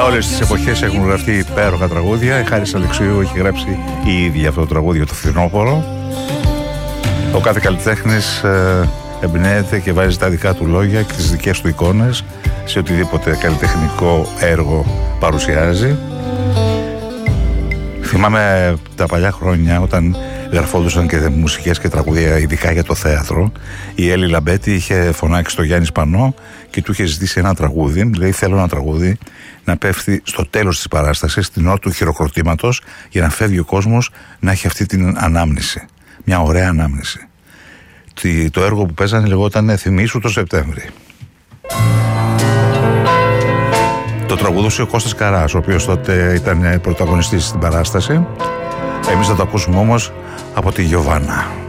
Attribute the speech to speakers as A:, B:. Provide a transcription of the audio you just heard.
A: Για όλες τις εποχές έχουν γραφτεί υπέροχα τραγούδια. Η Χάρης Αλεξίου έχει γράψει η ίδια αυτό το τραγούδι, το Φθινόπωρο. Ο κάθε καλλιτέχνης εμπνέεται και βάζει τα δικά του λόγια και τις δικές του εικόνες σε οτιδήποτε καλλιτεχνικό έργο παρουσιάζει. Θυμάμαι τα παλιά χρόνια όταν γραφόντουσαν και μουσικές και τραγουδία ειδικά για το θέατρο. Η Έλλη Λαμπέτη είχε φωνάξει στο Γιάννη Σπανό και του είχε ζητήσει ένα τραγούδι. Δηλαδή, θέλω ένα τραγούδι να πέφτει στο τέλος της παράστασης, την ώρα του χειροκροτήματος, για να φεύγει ο κόσμος να έχει αυτή την ανάμνηση. Μια ωραία ανάμνηση. Το έργο που παίζανε λεγόταν «Θυμήσου το Σεπτέμβρη». Το τραγουδούσε ο Κώστας Καράς, ο οποίος τότε ήταν πρωταγωνιστής στην παράσταση. Εμείς θα το ακούσουμε όμως από τη Γιωβάνα.